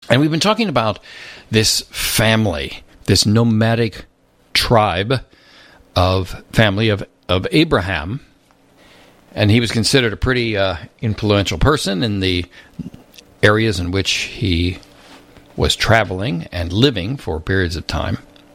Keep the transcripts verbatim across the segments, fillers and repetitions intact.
And we've been talking about this family, this nomadic tribe of family of, of Abraham. And he was considered a pretty uh, influential person in the areas in which he was traveling and living for periods of time.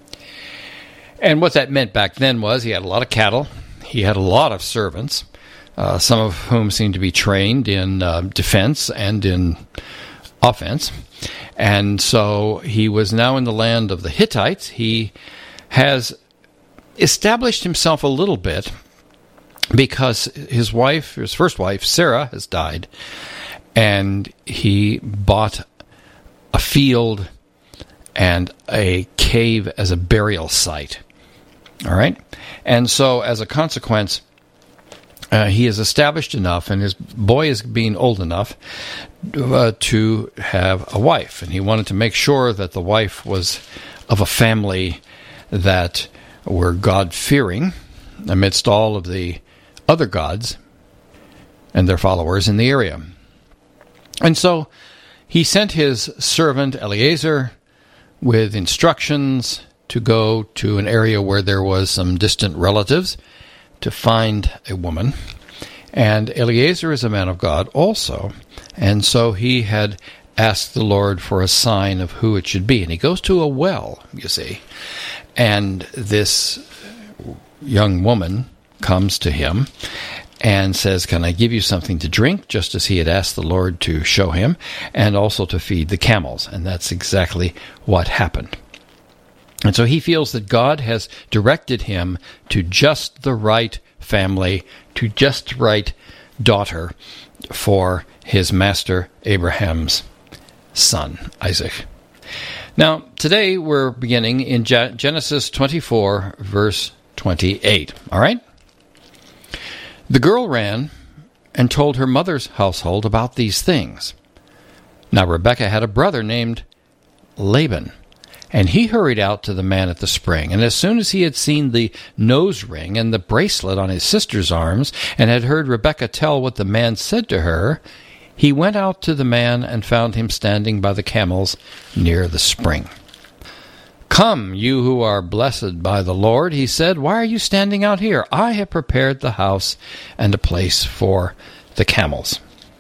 And what that meant back then was he had a lot of cattle. He had a lot of servants, uh, some of whom seemed to be trained in uh, defense and in offense. And so he was now in the land of the Hittites. He has established himself a little bit because his wife, his first wife, Sarah, has died. And he bought a field and a cave as a burial site. All right? And so as a consequence, uh, he is established enough, and his boy is being old enough uh, to have a wife. And he wanted to make sure that the wife was of a family that were God-fearing amidst all of the other gods and their followers in the area. And so he sent his servant Eliezer with instructions to go to an area where there was some distant relatives to find a woman. And Eliezer is a man of God also. And so he had asked the Lord for a sign of who it should be. And he goes to a well, you see. And this young woman comes to him and says, "Can I give you something to drink?" just as he had asked the Lord to show him, and also to feed the camels. And that's exactly what happened. And so he feels that God has directed him to just the right family, to just the right daughter for his master Abraham's son, Isaac. Now, today we're beginning in Genesis twenty-four, verse twenty-eight. All right? The girl ran and told her mother's household about these things. Now Rebekah had a brother named Laban, and he hurried out to the man at the spring. And as soon as he had seen the nose ring and the bracelet on his sister's arms, and had heard Rebekah tell what the man said to her, he went out to the man and found him standing by the camels near the spring. "Come, you who are blessed by the Lord," he said, "why are you standing out here? I have prepared the house and a place for the camels."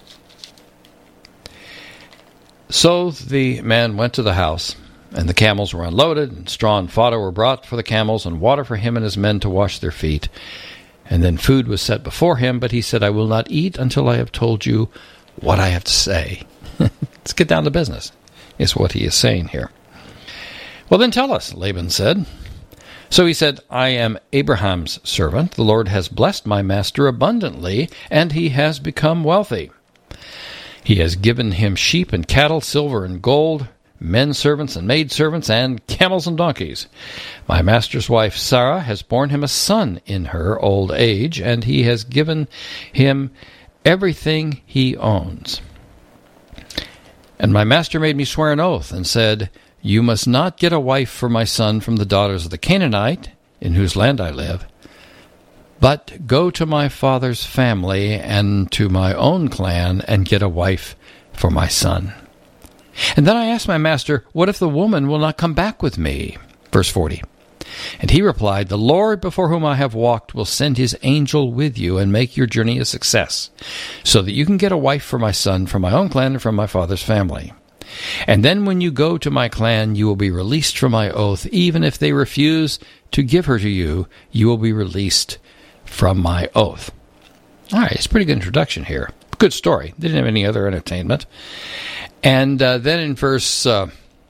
So the man went to the house, and the camels were unloaded, and straw and fodder were brought for the camels, and water for him and his men to wash their feet. And then food was set before him, but he said, "I will not eat until I have told you what I have to say." Let's get down to business, is what he is saying here. "Well, then tell us," Laban said. So he said, "I am Abraham's servant. The Lord has blessed my master abundantly, and he has become wealthy. He has given him sheep and cattle, silver and gold, men servants and maid servants, and camels and donkeys. My master's wife Sarah has borne him a son in her old age, and he has given him everything he owns. And my master made me swear an oath and said, 'You must not get a wife for my son from the daughters of the Canaanite, in whose land I live, but go to my father's family and to my own clan and get a wife for my son.' And then I asked my master, 'What if the woman will not come back with me?'" Verse forty. And he replied, "The Lord before whom I have walked will send his angel with you and make your journey a success, so that you can get a wife for my son from my own clan and from my father's family. And then when you go to my clan, you will be released from my oath. Even if they refuse to give her to you, you will be released from my oath." All right, it's a pretty good introduction here. Good story. They didn't have any other entertainment. And uh, then in verse uh,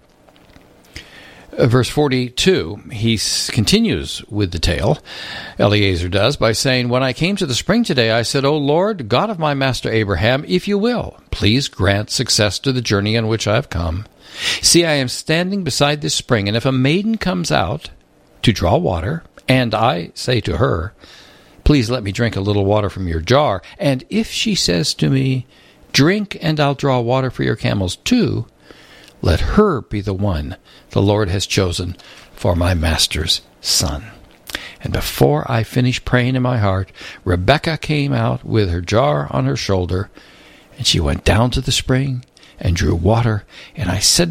verse forty-two, he s- continues with the tale, Eliezer does, by saying, "When I came to the spring today, I said, 'O Lord, God of my master Abraham, if you will, please grant success to the journey on which I have come. See, I am standing beside this spring, and if a maiden comes out to draw water, and I say to her, "Please let me drink a little water from your jar," and if she says to me, "Drink, and I'll draw water for your camels too," let her be the one the Lord has chosen for my master's son." And before I finished praying in my heart, Rebekah came out with her jar on her shoulder, and she went down to the spring and drew water. And I said